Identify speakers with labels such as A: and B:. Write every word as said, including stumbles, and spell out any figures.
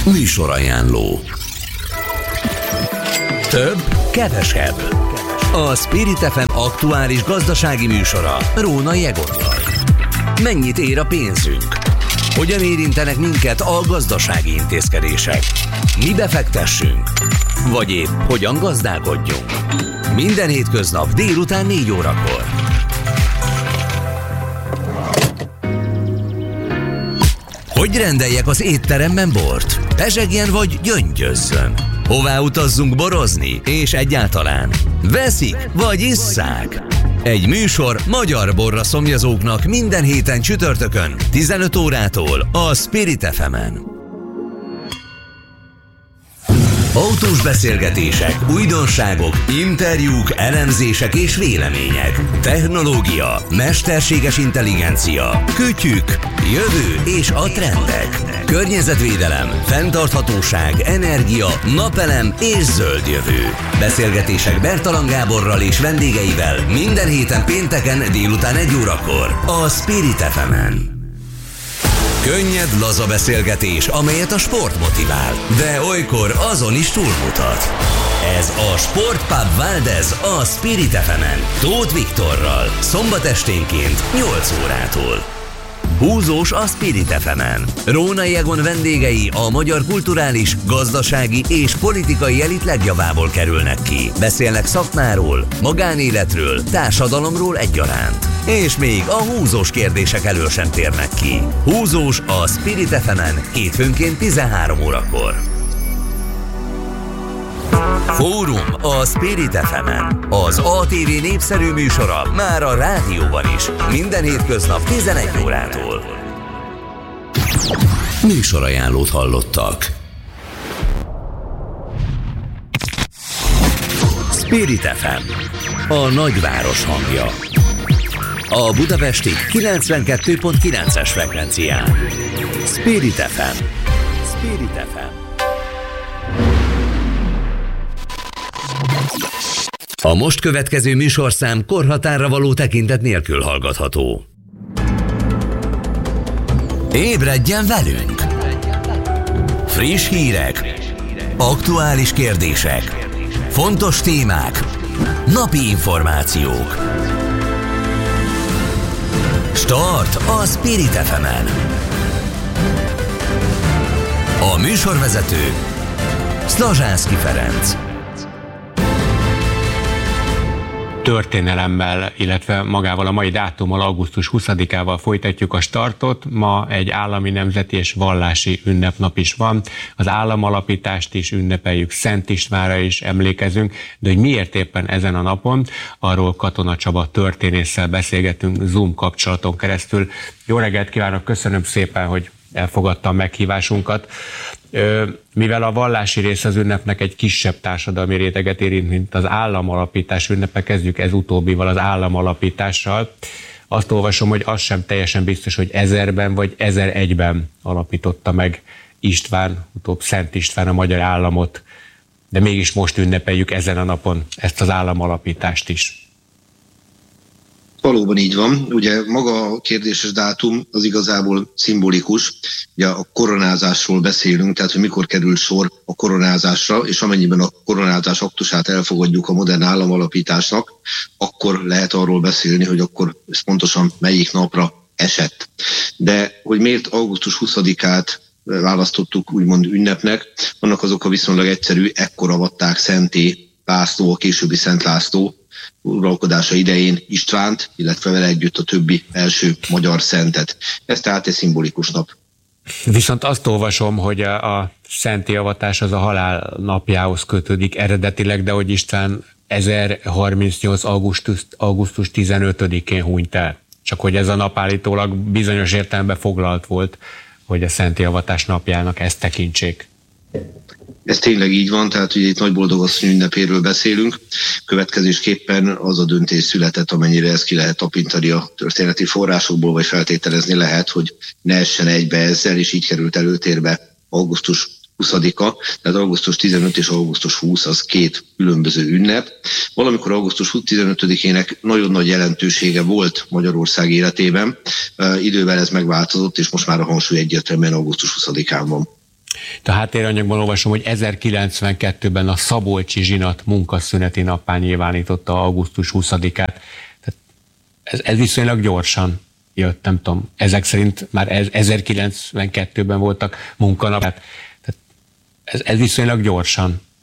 A: Műsorajánló. Több, kevesebb. A Spirit ef em aktuális gazdasági műsora Rónai Egonnal. Mennyit ér a pénzünk? Hogyan érintenek minket a gazdasági intézkedések? Mi befektessünk? Vagy épp hogyan gazdálkodjunk? Minden hétköznap délután négy órakor. Hogy rendeljek az étteremben bort? Pezsegjen vagy gyöngyözzön? Hová utazzunk borozni? És egyáltalán veszik vagy isszák? Egy műsor magyar borra szomjazóknak minden héten csütörtökön tizenöt órától a Spirit ef emen. Autós beszélgetések, újdonságok, interjúk, elemzések és vélemények. Technológia, mesterséges intelligencia, kütyük, jövő és a trendek. Környezetvédelem, fenntarthatóság, energia, napelem és zöld jövő. Beszélgetések Bertalan Gáborral és vendégeivel minden héten pénteken délután egy órakor a Spirit ef emen. Könnyed, laza beszélgetés, amelyet a sport motivál, de olykor azon is túlmutat. Ez a Sportpub Valdez a Spirit ef emen, Tóth Viktorral, szombat esténként nyolc órától. Húzós a Spirit ef emen. Rónai Egon vendégei a magyar kulturális, gazdasági és politikai elit legjavából kerülnek ki. Beszélnek szakmáról, magánéletről, társadalomról egyaránt. És még a húzós kérdések elől sem térnek ki. Húzós a Spirit ef emen hétfőnként tizenhárom órakor. Fórum a Spirit ef emen. Az á té vé népszerű műsora már a rádióban is. Minden hétköznap tizenegy órától. Műsorajánlót hallottak. Spirit ef em. A nagyváros hangja. A budapesti kilencvenkettő pont kilences frekvencián. Spirit ef em. Spirit ef em. A most következő műsorszám korhatárra való tekintet nélkül hallgatható. Ébredjen velünk! Friss hírek, aktuális kérdések, fontos témák, napi információk. Start a Spirit ef emen. A műsorvezető Szlazsánszky Ferenc.
B: Történelemmel, illetve magával a mai dátummal, augusztus huszadikával folytatjuk a startot. Ma egy állami, nemzeti és vallási ünnepnap is van. Az államalapítást is ünnepeljük, Szent Istvánra is emlékezünk, de hogy miért éppen ezen a napon, arról Katona Csaba történésszel beszélgetünk Zoom kapcsolaton keresztül. Jó reggelt kívánok, köszönöm szépen, hogy elfogadta a meghívásunkat. Mivel a vallási rész az ünnepnek egy kisebb társadalmi réteget érint, mint az államalapítás ünnepe, kezdjük ez utóbbival, az államalapítással. Azt olvasom, hogy az sem teljesen biztos, hogy ezerben vagy ezeregyben alapította meg István, utóbb Szent István a magyar államot, de mégis most ünnepeljük ezen a napon ezt az államalapítást is.
C: Valóban így van. Ugye maga a kérdéses dátum az igazából szimbolikus. Ugye a koronázásról beszélünk, tehát hogy mikor kerül sor a koronázásra, és amennyiben a koronázás aktusát elfogadjuk a modern államalapításnak, akkor lehet arról beszélni, hogy akkor ez pontosan melyik napra esett. De hogy miért augusztus huszadikát választottuk úgymond ünnepnek, annak az oka viszonylag egyszerű, ekkor avatták szenté László, a későbbi Szent László uralkodása idején Istvánt, illetve vele együtt a többi első magyar szentet. Ez tehát egy szimbolikus nap.
B: Viszont azt olvasom, hogy a, a szenti avatás az a halál napjához kötődik eredetileg, de hogy István ezerharmincnyolc. augusztus, augusztus tizenötödikén hunyt el. Csak hogy ez a nap állítólag bizonyos értelemben foglalt volt, hogy a szenti avatás napjának ezt tekintsék.
C: Ez tényleg így van, tehát ugye itt Nagyboldogasszony ünnepéről beszélünk. Következésképpen az a döntés született, amennyire ezt ki lehet tapintani a történeti forrásokból, vagy feltételezni lehet, hogy ne essen egybe ezzel, és így került előtérbe augusztus huszadika, tehát augusztus tizenötödike és augusztus huszadika az két különböző ünnep. Valamikor augusztus tizenötödikének nagyon nagy jelentősége volt Magyarország életében. Idővel ez megváltozott, és most már a hangsúly egyértelműen augusztus huszadikán van.
B: A háttéranyagban olvasom, hogy ezerkilencvenkettőben a szabolcsi zsinat munkaszüneti nappá nyilvánította augusztus huszadikát. Tehát ez, ez viszonylag gyorsan jött, nem tudom, ezek szerint már ezerkilencvenkettőben voltak munkanapját. Tehát ez, ez viszonylag gyorsan